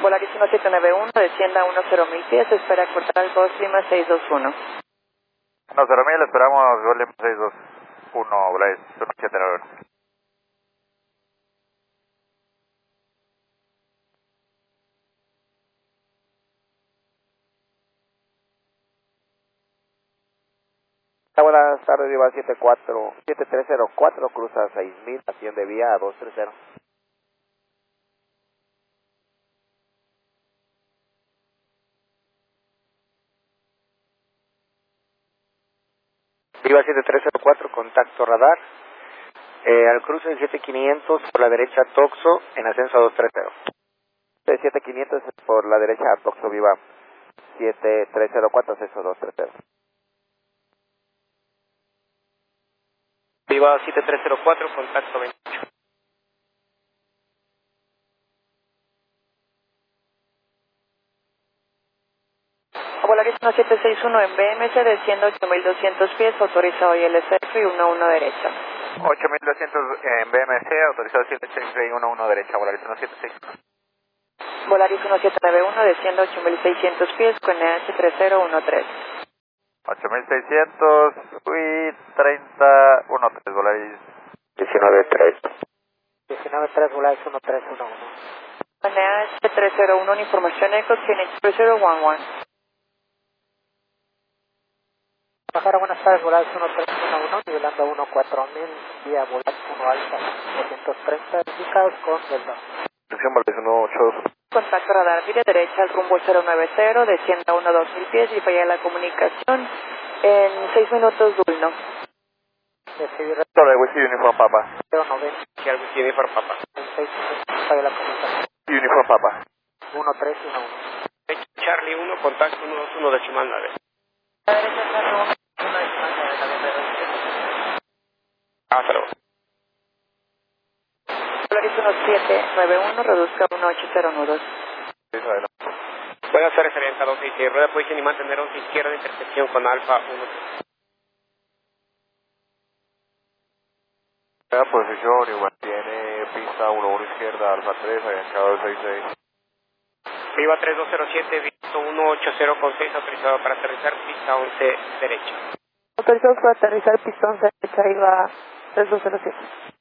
Volaris 1791, descienda a 10,000 pies, espera cortar al Gulf Lima 621. 10,000, esperamos Gulf Lima 621, Volaris 1791. Buenas tardes, Viva 7304, cruza 6000, asciende vía a 230. Viva 7304, contacto radar, al cruce de 7500 por la derecha Toxo, en ascenso a 230. De 7500 por la derecha a Toxo, Viva 7304, ascenso a 230. Viva 7304, contacto 28. Volaris 1761 en BMC, descienda 8200 pies, autorizado ILSF y 11 derecha. 8200 en BMC, autorizado 763 y 11 derecha, Volaris 1761. Volaris 1791, descienda 8600 pies con NH 3013. 8600 y 3013, Volaris 193. 193, Volaris 1311. NH 301, información ECO, tiene 3011. Bajara, buenas tardes, Volaris 1311, nivelando 14000, vía Volaris 1 Alfa 230, indicados con Delta. Atención, Volaris 182. Contacto radar, vía derecha al rumbo 090, descienda a 2000 pies y falla la comunicación en 6 minutos, Dulno. Sorry, we see uniform Papa. 090. Here we see uniform Papa. En 6 minutos falla la comunicación. Uniform Papa. 1311. Charlie 1, contacto 121 decimal 9. La derecha está rumbo 1 decimal 9, la de Hasta luego. Volaris 1791, reduzca a 180 nudos. Puede hacer referencia a 266, rueda posición y mantener 11 izquierda de intersección con Alfa 1. Rueda posición y mantiene pista 11 izquierda, Alfa 3, aviancado 266. Viva 3207, visto 180 con 6, autorizado para aterrizar, pista 11 derecha. Autorizado para aterrizar, pista 11 derecha, iba 3207.